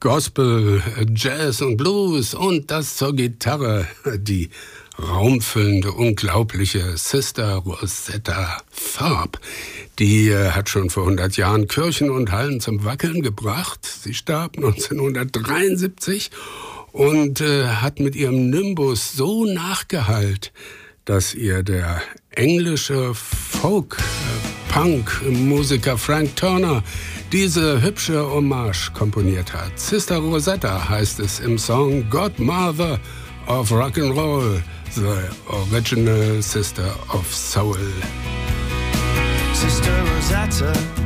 Gospel, Jazz und Blues und das zur Gitarre, die raumfüllende, unglaubliche Sister Rosetta Tharpe. Die hat schon vor 100 Jahren Kirchen und Hallen zum Wackeln gebracht. Sie starb 1973 und hat mit ihrem Nimbus so nachgehallt, dass ihr der englische Folk-Punk-Musiker Frank Turner diese hübsche Hommage komponiert hat. Sister Rosetta heißt es im Song Godmother of Rock'n'Roll, the original Sister of Soul. Sister Rosetta